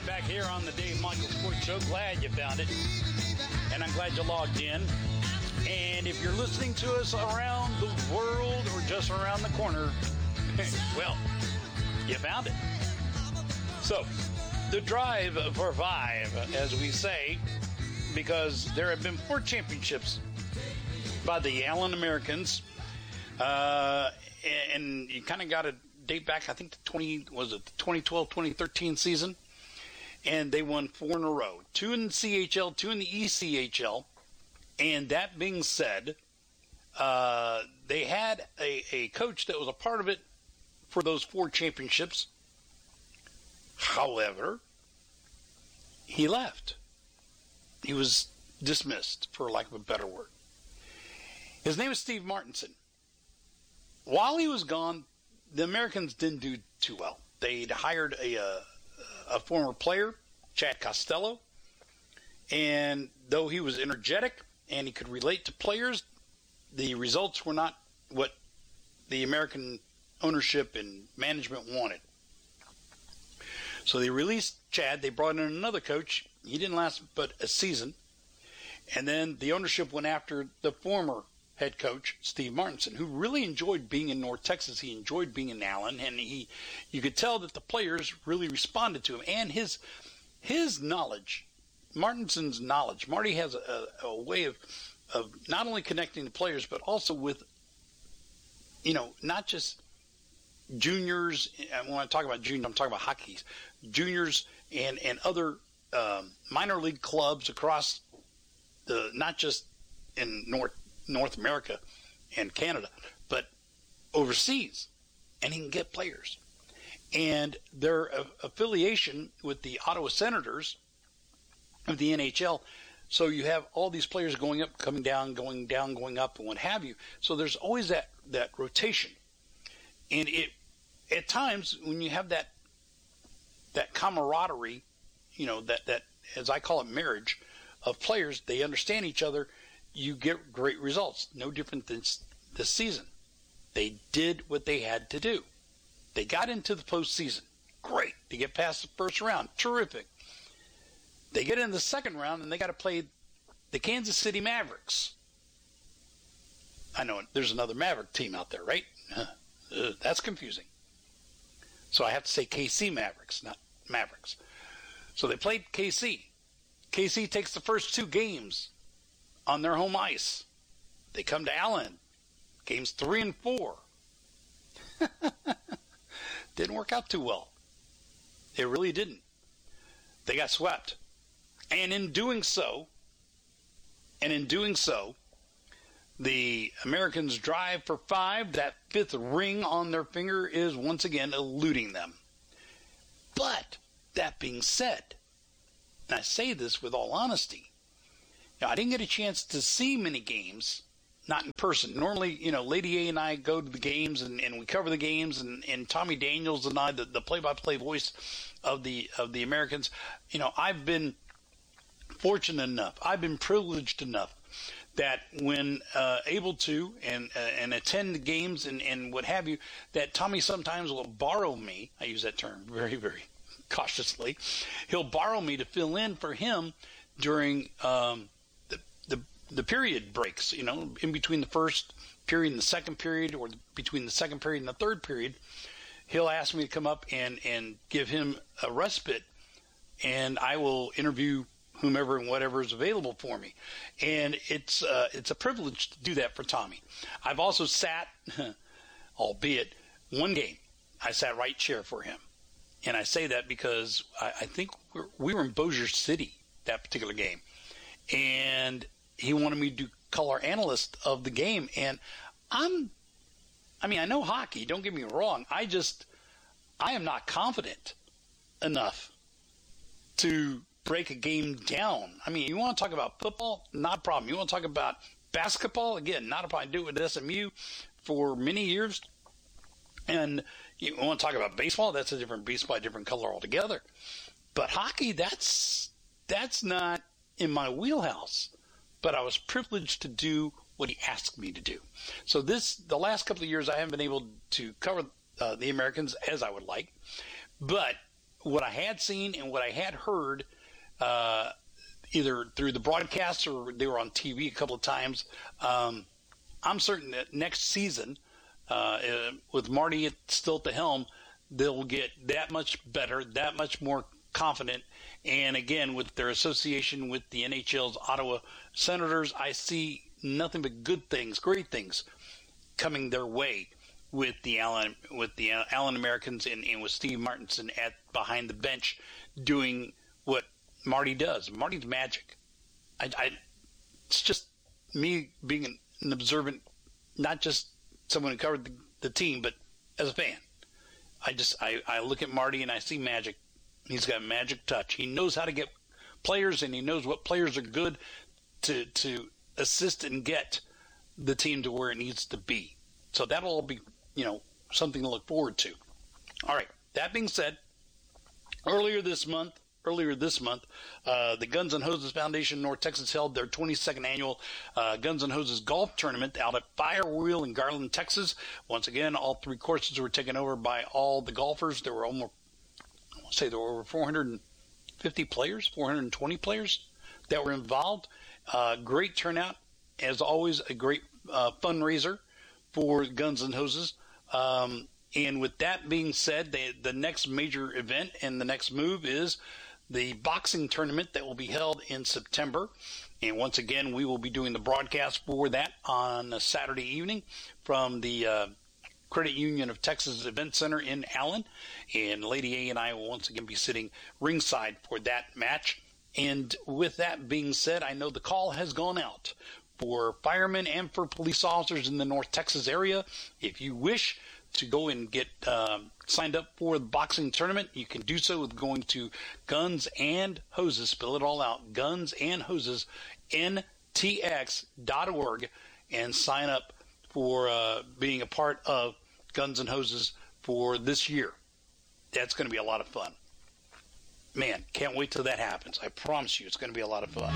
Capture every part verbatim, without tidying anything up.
right back here on the Dave Michaels Sports Show. Glad you found it. And I'm glad you logged in. And if you're listening to us around the world or just around the corner, well, you found it. So, the drive for five, as we say, because there have been four championships by the Allen Americans. Uh, and you kind of got to date back, I think, the twenty was it the twenty twelve twenty thirteen season. And they won four in a row. Two in the C H L, two in the E C H L. And that being said, uh, they had a, a coach that was a part of it for those four championships. However, he left. He was dismissed, for lack of a better word. His name is Steve Martinson. While he was gone, the Americans didn't do too well. They'd hired a, a, a former player, Chad Costello, and though he was energetic and he could relate to players, the results were not what the American ownership and management wanted. So they released Chad. They brought in another coach. He didn't last but a season. And then the ownership went after the former head coach, Steve Martinson, who really enjoyed being in North Texas. He enjoyed being in Allen, and he, you could tell that the players really responded to him. And his his knowledge, Martinson's knowledge. Marty has a, a way of of not only connecting the players, but also with, you know, not just juniors. And when I talk about juniors, I'm talking about hockey. Juniors and, and other um, minor league clubs across the, not just in North North America and Canada, but overseas, and he can get players. And their uh, affiliation with the Ottawa Senators of the N H L, so you have all these players going up, coming down, going down, going up, and what have you. So there's always that, that rotation. And it at times, when you have that that camaraderie, you know, that, that as I call it, marriage of players, they understand each other, you get great results. No different than this season. They did what they had to do. They got into the postseason. Great. They get past the first round. Terrific. They get in the second round, and they got to play the Kansas City Mavericks. I know there's another Maverick team out there, right? Uh, that's confusing. So I have to say K C Mavericks, not Mavericks. So they played K C. K C takes the first two games on their home ice. They come to Allen. Games three and four. Didn't work out too well. It really didn't. They got swept. And in doing so, and in doing so, the Americans drive for five. That fifth ring on their finger is once again eluding them. But that being said, and I say this with all honesty, now, I didn't get a chance to see many games, not in person. Normally, you know, Lady A and I go to the games and, and we cover the games, and, and Tommy Daniels and I, the, the play-by-play voice of the of the Americans, you know, I've been fortunate enough, I've been privileged enough that when uh, able to and uh, and attend the games and, and what have you, that Tommy sometimes will borrow me. I use that term very, very cautiously. He'll borrow me to fill in for him during um, the the period breaks, you know, in between the first period and the second period, or between the second period and the third period. He'll ask me to come up and, and give him a respite, and I will interview whomever and whatever is available for me. And it's uh, it's a privilege to do that for Tommy. I've also sat, albeit one game, I sat right chair for him. And I say that because I, I think we're, we were in Bossier City that particular game. And he wanted me to do color analyst of the game. And I'm, I mean, I know hockey, don't get me wrong. I just, I am not confident enough to break a game down. I mean, you want to talk about football? Not a problem. You want to talk about basketball? Again, not a problem. I do it with S M U for many years. And you want to talk about baseball? That's a different beast by a different color altogether. But hockey, that's that's not in my wheelhouse. But I was privileged to do what he asked me to do. So this, the last couple of years, I haven't been able to cover uh, the Americans as I would like. But what I had seen and what I had heard, uh, either through the broadcast or they were on T V a couple of times, um, I'm certain that next season, uh, with Marty still at the helm, they'll get that much better, that much more confident. And again, with their association with the N H L's Ottawa Senators, I see nothing but good things, great things coming their way with the Allen with the Allen Americans and, and with Steve Martinson at behind the bench doing what Marty does. Marty's magic. I, I it's just me being an, an observant, not just someone who covered the, the team, but as a fan. I just I, I look at Marty and I see magic. He's got a magic touch. He knows how to get players, and he knows what players are good to to assist and get the team to where it needs to be. So that'll all be, you know, something to look forward to. All right. That being said, earlier this month, earlier this month, uh, the Guns N' Hoses Foundation North Texas held their twenty-second annual uh, Guns N' Hoses golf tournament out at Firewheel in Garland, Texas. Once again, all three courses were taken over by all the golfers. There were almost, I want to say there were over four hundred fifty players, four hundred twenty players that were involved. Uh, great turnout. As always, a great uh, fundraiser for Guns N' Hoses. Um, and with that being said, they, the next major event and the next move is the boxing tournament that will be held in September. And once again, we will be doing the broadcast for that on a Saturday evening from the uh, Credit Union of Texas Event Center in Allen. And Lady A and I will once again be sitting ringside for that match. And with that being said, I know the call has gone out for firemen and for police officers in the North Texas area. If you wish to go and get um, signed up for the boxing tournament, you can do so with going to Guns and Hoses, spell it all out, Guns and Hoses, N T X dot org, and sign up for uh, being a part of Guns and Hoses for this year. That's going to be a lot of fun. Man, can't wait till that happens. I promise you it's going to be a lot of fun.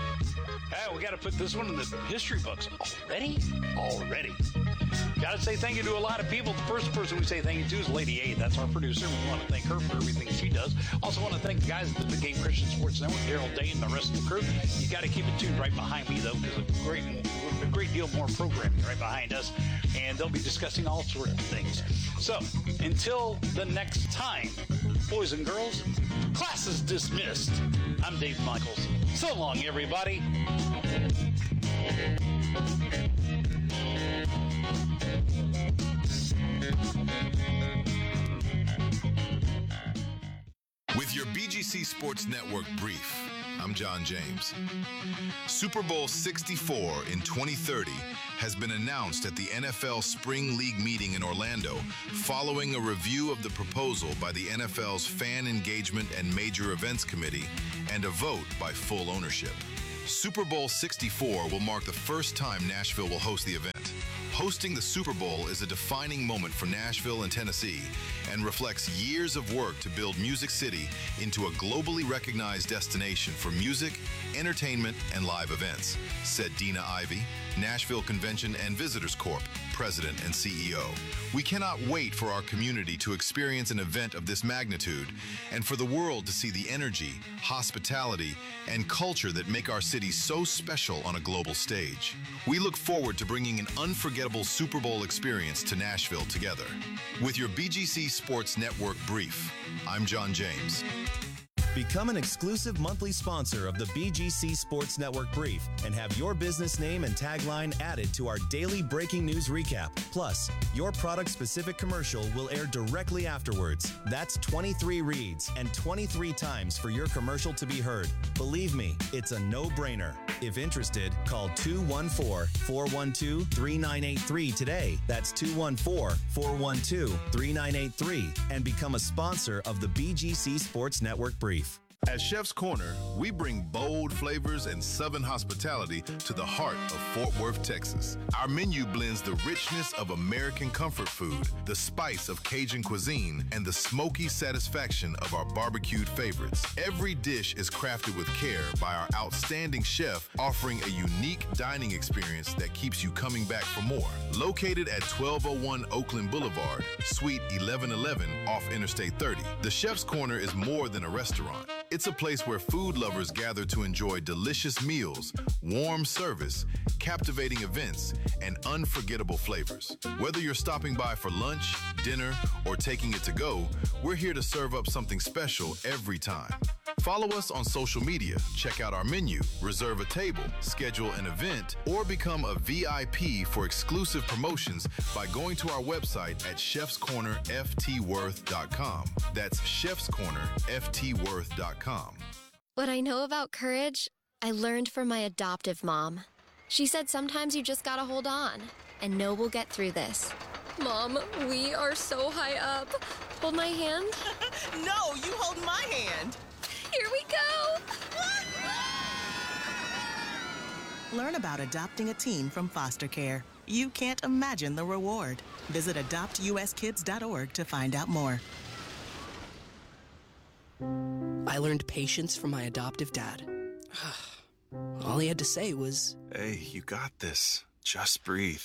Hey, we got to put this one in the history books. Already? Already. Got to say thank you to a lot of people. The first person we say thank you to is Lady A. That's our producer. We want to thank her for everything she does. Also want to thank the guys at the Big Game Christian Sports Network, Daryl Day and the rest of the crew. You got to keep it tuned right behind me, though, because a great, a great deal more programming right behind us, and they'll be discussing all sorts of things. So, until the next time, boys and girls, class is dismissed. I'm Dave Michaels. So long, everybody. With your B G C Sports Network brief, I'm John James. Super Bowl sixty-four in twenty thirty has been announced at the N F L Spring League meeting in Orlando following a review of the proposal by the N F L's Fan Engagement and Major Events Committee and a vote by full ownership. Super Bowl sixty-four will mark the first time Nashville will host the event. Hosting the Super Bowl is a defining moment for Nashville and Tennessee and reflects years of work to build Music City into a globally recognized destination for music, entertainment, and live events, said Dina Ivey, Nashville Convention and Visitors Corp, President and C E O. We cannot wait for our community to experience an event of this magnitude and for the world to see the energy, hospitality, and culture that make our city so special on a global stage. We look forward to bringing an unforgettable Super Bowl experience to Nashville together. With your B G C Sports Network brief, I'm John James. Become an exclusive monthly sponsor of the B G C Sports Network Brief and have your business name and tagline added to our daily breaking news recap. Plus, your product-specific commercial will air directly afterwards. That's twenty-three reads and twenty-three times for your commercial to be heard. Believe me, it's a no-brainer. If interested, call two one four, four one two, three nine eight three today. That's two one four, four one two, three nine eight three and become a sponsor of the B G C Sports Network Brief. At Chef's Corner, we bring bold flavors and Southern hospitality to the heart of Fort Worth, Texas. Our menu blends the richness of American comfort food, the spice of Cajun cuisine, and the smoky satisfaction of our barbecued favorites. Every dish is crafted with care by our outstanding chef, offering a unique dining experience that keeps you coming back for more. Located at twelve oh one Oakland Boulevard, Suite eleven eleven off Interstate thirty, the Chef's Corner is more than a restaurant. It's a place where food lovers gather to enjoy delicious meals, warm service, captivating events, and unforgettable flavors. Whether you're stopping by for lunch, dinner, or taking it to go, we're here to serve up something special every time. Follow us on social media, check out our menu, reserve a table, schedule an event, or become a V I P for exclusive promotions by going to our website at chefs corner f t worth dot com. That's chefs corner f t worth dot com. What I know about courage, I learned from my adoptive mom. She said sometimes you just gotta hold on and know we'll get through this. Mom, we are so high up. Hold my hand. No, you hold my hand. Here we go! Learn about adopting a teen from foster care. You can't imagine the reward. Visit adopt u s kids dot org to find out more. I learned patience from my adoptive dad. All he had to say was, "Hey, you got this. Just breathe."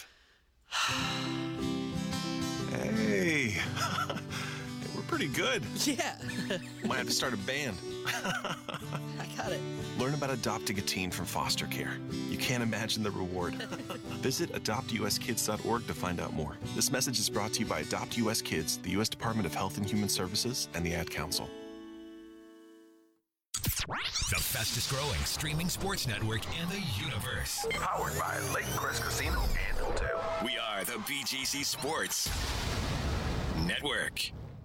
Hey, we're pretty good. yeah. Might have to start a band. I got it. Learn about adopting a teen from foster care. You can't imagine the reward. Visit adopt u s kids dot org to find out more. This message is brought to you by Adopt U S Kids, the U S Department of Health and Human Services, and the Ad Council. The fastest growing streaming sports network in the universe. Powered by Lake Crest Casino and Hotel. We are the B G C Sports Network.